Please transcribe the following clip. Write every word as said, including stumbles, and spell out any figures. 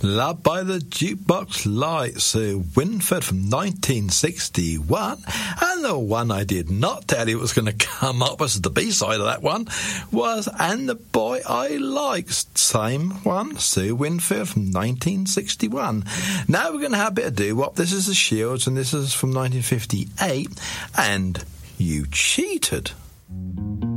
Love by the Jukebox Lights, Sue Winford from nineteen sixty-one. And the one I did not tell you was going to come up as the B-side of that one was And the Boy I Like. Same one, Sue Winford from nineteen sixty-one. Now we're going to have a bit of doo-wop. This is the Shields and this is from nineteen fifty-eight. And You Cheated.